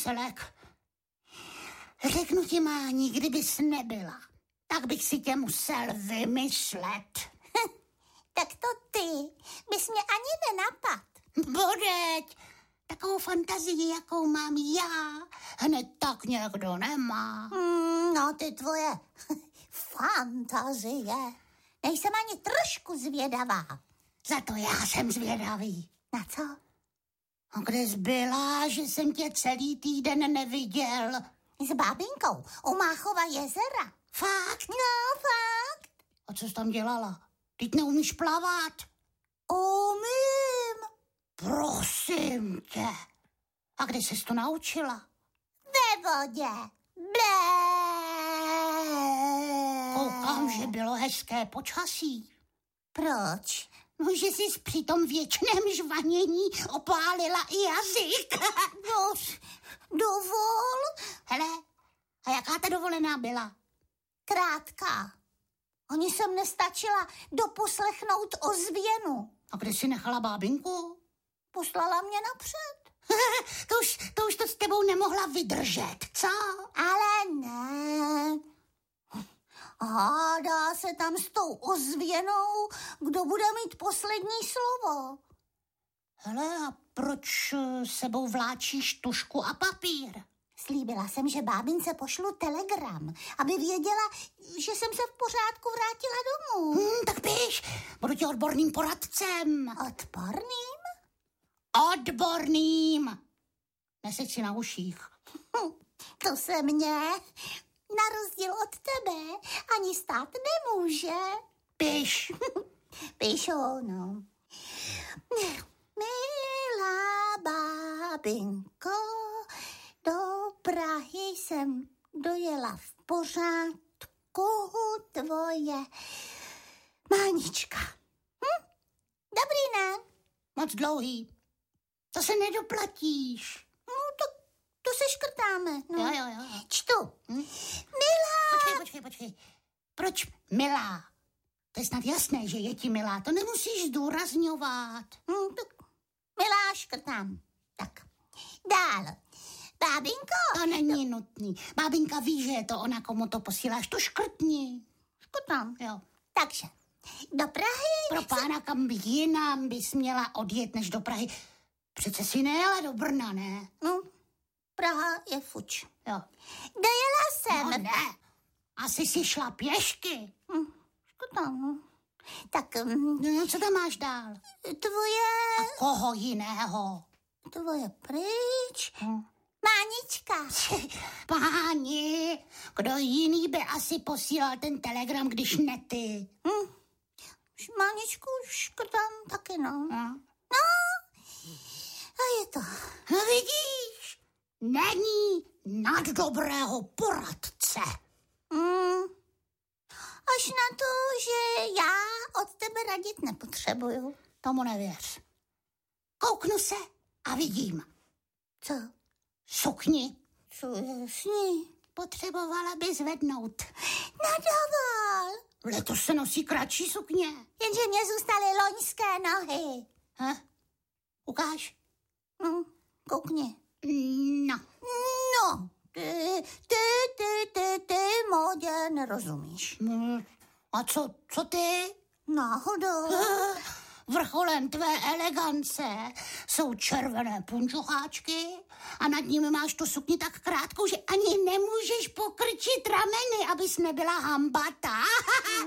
Veselek. Řeknu ti, Máni, kdybys nebyla, tak bych si tě musel vymyslet. Tak to ty bys mě ani nenapad. Bodeď, takovou fantazii, jakou mám já, hned tak někdo nemá. No ty tvoje fantazie. Nejsem ani trošku zvědavá. Za to já jsem zvědavý. Na co? A kde jsi byla, že jsem tě celý týden neviděl? S bábinkou u Máchova jezera. Fakt? No, fakt. A co jsi tam dělala? Teď neumíš plavat. Umím. Prosím tě. A kde jsi to naučila? Ve vodě. Blé. Koukám, že bylo hezké počasí. Proč? No, že jsi při tom věčném žvanění opálila i jazyk. No, dovol. Hele, a jaká ta dovolená byla? Krátká. Ani jsem nestačila doposlechnout ozvěnu. A kde jsi nechala bábinku? Poslala mě napřed. to už to s tebou nemohla vydržet, co? Ale ne. Hádá se tam s tou ozvěnou, kdo bude mít poslední slovo. Hele, a proč sebou vláčíš tužku a papír? Slíbila jsem, že bábince pošlu telegram, aby věděla, že jsem se v pořádku vrátila domů. Tak běž, budu ti odborným poradcem. Odporným? Odborným. Neseď si na uších. To se mě, na rozdíl od tebe, ani stát nemůže. Běž. Píšou, no. Milá bábinko, do Prahy jsem dojela v pořádku, tvoje Mánička. Dobrý, ne? Moc dlouhý. To se nedoplatíš. No, to se škrtáme. No. Jo. Čtu. Milá. Počkej. Proč milá? To je snad jasné, že je ti milá. To nemusíš zdůrazňovat. Tak milá škrtám. Tak, dál. Bábinko. To není nutný. Bábinka ví, že je to ona, komu to posíláš. To škrtni. Škrtám. Jo. Takže, do Prahy. Pro pána, kam jinam bys měla odjet než do Prahy. Přece si nejela do Brna, ne? No, Praha je fuč. Jo. Dojela jsem. No ne. Asi si šla pěšky. Škrtám, no. Tak, No, co tam máš dál? tvoje... A koho jiného? Tvoje pryč. Mánička. Páni, kdo jiný by asi posílal ten telegram, když ne ty? Máničku škrtám taky, no. No. A je to. No vidíš, není nad dobrého poradce. Až na to, že já od tebe radit nepotřebuju. Tomu nevěř. Kouknu se a vidím. Co? Sukni. Co je s ní? Potřebovala by zvednout. Nadával. Letos se nosí kratší sukně. Jenže mě zůstaly loňské nohy. Ukáž. Koukni. No. No, ty módě nerozumíš. A co ty? Náhodou. Vrcholem tvé elegance jsou červené punčocháčky a nad nimi máš tu sukni tak krátkou, že ani nemůžeš pokrčit rameny, abys nebyla hambata.